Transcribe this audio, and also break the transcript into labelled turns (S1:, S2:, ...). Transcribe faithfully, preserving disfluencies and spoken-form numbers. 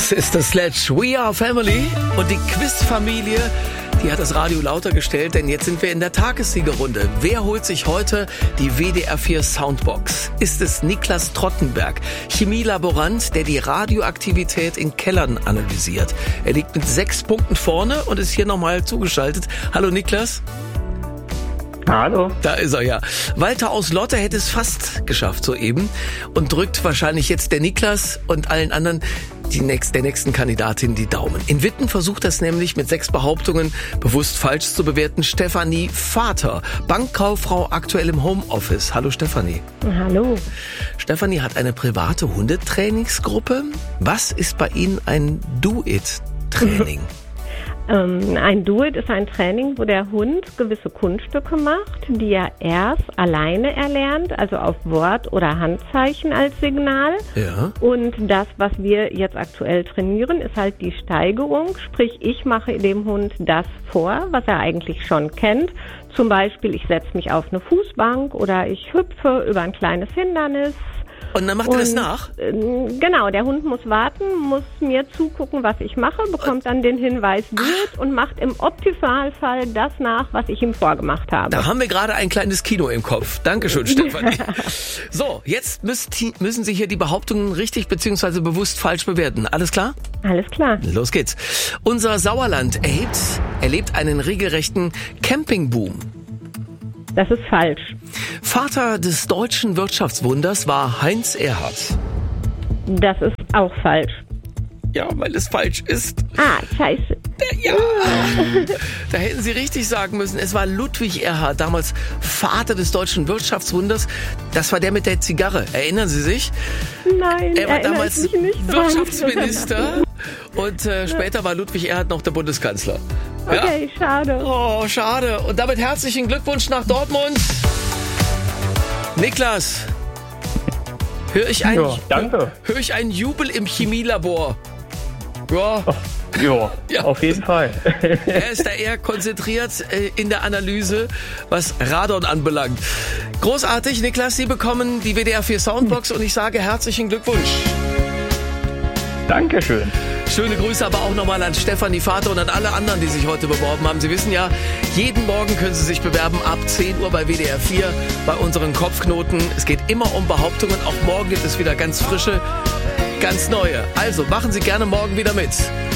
S1: Das ist das Sledge. We are Family. Und die Quizfamilie, die hat das Radio lauter gestellt, denn jetzt sind wir in der Tagessiegerrunde. Wer holt sich heute die W D R vier Soundbox? Ist es Niklas Trottenberg, Chemielaborant, der die Radioaktivität in Kellern analysiert? Er liegt mit sechs Punkten vorne und ist hier nochmal zugeschaltet. Hallo Niklas.
S2: Hallo.
S1: Da ist er ja. Walter aus Lotte hätte es fast geschafft soeben und drückt wahrscheinlich jetzt der Niklas und allen anderen die nächst, der nächsten Kandidatin die Daumen. In Witten versucht das nämlich mit sechs Behauptungen bewusst falsch zu bewerten Stefanie Vater, Bankkauffrau, aktuell im Homeoffice. Hallo Stefanie.
S3: Hallo.
S1: Stefanie hat eine private Hundetrainingsgruppe. Was ist bei Ihnen ein Do-It-Training?
S3: Ähm, ein Do-It ist ein Training, wo der Hund gewisse Kunststücke macht, die er erst alleine erlernt, also auf Wort- oder Handzeichen als Signal.
S1: Ja.
S3: Und das, was wir jetzt aktuell trainieren, ist halt die Steigerung. Sprich, ich mache dem Hund das vor, was er eigentlich schon kennt. Zum Beispiel, ich setze mich auf eine Fußbank oder ich hüpfe über ein kleines Hindernis.
S1: Und dann macht er das nach?
S3: Äh, genau, der Hund muss warten, muss mir zugucken, was ich mache, bekommt dann den Hinweis gut und macht im Optimalfall das nach, was ich ihm vorgemacht habe.
S1: Da haben wir gerade ein kleines Kino im Kopf. Dankeschön, Stefanie. So, jetzt müsst, müssen Sie hier die Behauptungen richtig bzw. bewusst falsch bewerten. Alles klar?
S3: Alles klar.
S1: Los geht's. Unser Sauerland erhebt, erlebt einen regelrechten Campingboom.
S3: Das ist falsch.
S1: Vater des deutschen Wirtschaftswunders war Heinz Erhardt.
S3: Das ist auch falsch.
S1: Ja, weil es falsch ist.
S3: Ah, scheiße.
S1: Ja, da hätten Sie richtig sagen müssen. Es war Ludwig Erhard, damals Vater des deutschen Wirtschaftswunders. Das war der mit der Zigarre. Erinnern Sie sich?
S3: Nein,
S1: er war damals
S3: mich nicht
S1: Wirtschaftsminister und äh, später war Ludwig Erhard noch der Bundeskanzler. Ja?
S3: Okay, schade.
S1: Oh, schade. Und damit herzlichen Glückwunsch nach Dortmund. Niklas, höre ich einen,
S2: ja, danke.
S1: Hör ich einen Jubel im Chemielabor? Ja.
S2: Oh, jo, ja, auf jeden Fall.
S1: Er ist da eher konzentriert äh, in der Analyse, was Radon anbelangt. Großartig, Niklas, Sie bekommen die W D R vier Soundbox und ich sage herzlichen Glückwunsch.
S2: Dankeschön.
S1: Schöne Grüße aber auch nochmal an Stefanie Vater und an alle anderen, die sich heute beworben haben. Sie wissen ja, jeden Morgen können Sie sich bewerben ab zehn Uhr bei W D R vier bei unseren Kopfknoten. Es geht immer um Behauptungen. Auch morgen gibt es wieder ganz frische, ganz neue. Also machen Sie gerne morgen wieder mit.